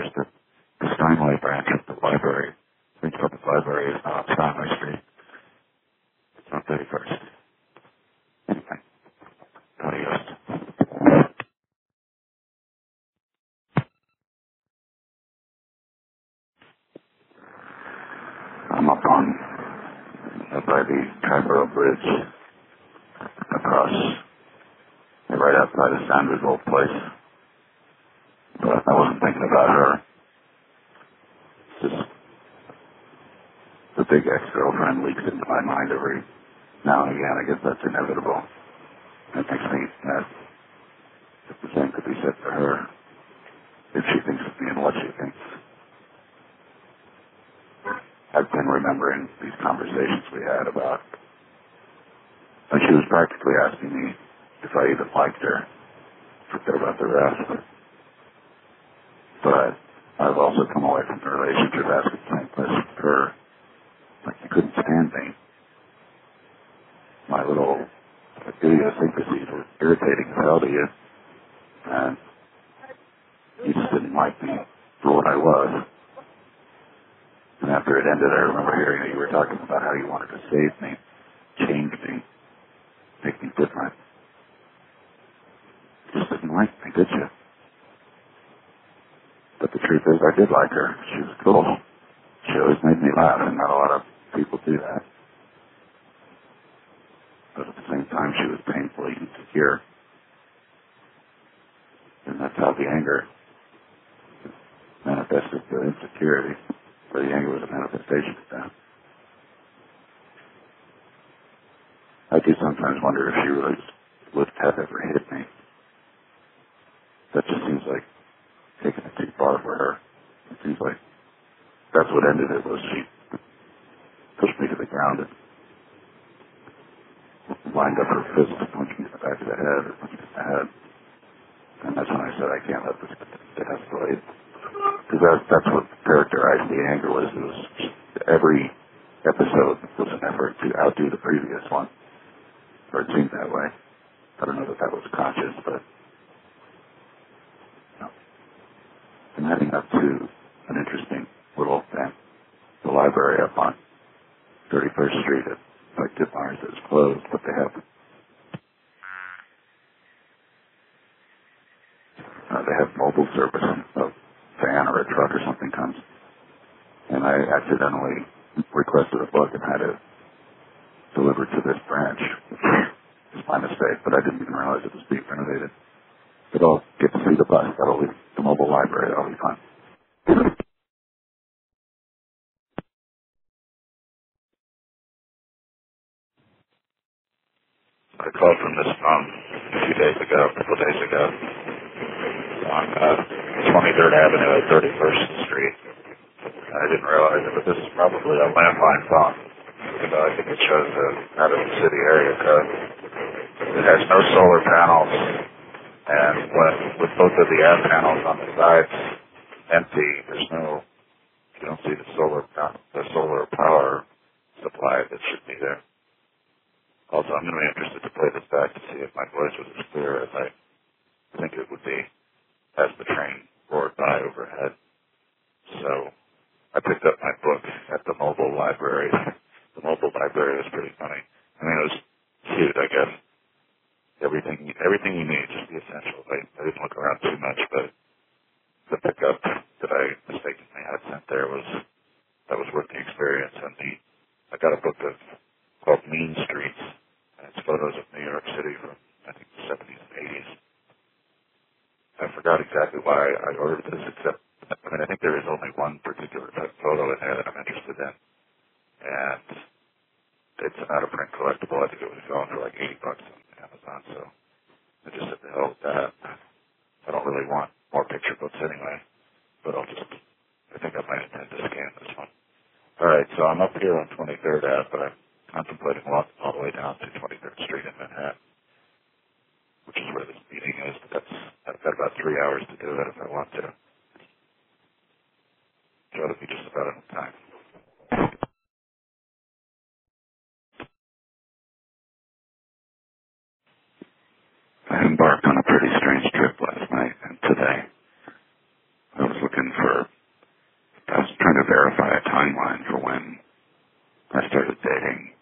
there's the Steinway branch of the library. Prince Public Library is not on Steinway Street. It's on 31st. Anyway, adios. I'm up by the Triborough Bridge, across, right outside of Sanders' old place. But I wasn't thinking about her. It's just the big ex-girlfriend leaks into my mind every now and again. I guess that's inevitable. It makes me mad. If the same could be said for her, if she thinks of me and what she thinks. I've been remembering these conversations we had about, and she was practically asking me if I even liked her. Forget about the rest. But I've also come away from the relationship asking the same question for her. Like, you couldn't stand me. My little idiosyncrasies were irritating as hell to you. And you just didn't like me for what I was. And after it ended, I remember hearing that you were talking about how you wanted to save me, change me, make me different. You just didn't like me, did you? But the truth is, I did like her. She was cool. She always made me laugh, and not a lot of people do that. But at the same time, she was painfully insecure. And that's how the anger manifested the insecurity. But the anger was a manifestation of that. I do sometimes wonder if she really would have ever hit me. That just seems like taking it too far for her. It seems like that's what ended it, was she pushed me to the ground and lined up her fist to punch me in the back of the head, or punch me in the head. And that's when I said, I can't let this escalate. Because that's what characterized the anger was. It was every episode was an effort to outdo the previous one. Or it seemed that way. I don't know that was conscious, but no. I'm heading up to an interesting little thing. The library up on 31st Street at Ditmars is closed, but they have mobile service. A van or a truck or something comes. And I accidentally requested a book and had it delivered to this branch. It's my mistake, but I didn't even realize it was being renovated. But I'll get to see the bus. That'll be the mobile library. That'll be fun. I called from this phone a couple of days ago, on 23rd Avenue at 31st Street. I didn't realize it, but this is probably a landline phone. I think it shows out of the city area code. It has no solar panels, and with both of the air panels on the sides empty, you don't see the solar power supply that should be there. Also, I'm going to be interested to play this back to see if my voice was as clear as I think it would be as the train roared by overhead. So I picked up my book at the mobile library. The mobile library was pretty funny. I mean, it was cute, I guess. Everything you need, just the essentials. I didn't look around too much, but the pickup that I mistakenly had sent there was worth the experience. And I got a book called Mean Streets, and it's photos of New York City from, I think, the 70s and 80s. I forgot exactly why I ordered this, except, I think there is only one particular type of photo in there that I'm interested in. And it's an out-of-print collectible. I think it was going for like $80 on Amazon, so I just said the hell with that. I don't really want more picture books anyway, but I think I might intend to scan this one. All right, so I'm up here on 23rd Ave, but I'm contemplating walking all the way down to 23rd Street in Manhattan, which is where this meeting is, but I've got about 3 hours to do it if I want to. So it'll be just about enough time. I embarked on a pretty strange trip last night and today. I was looking for a timeline for when I started dating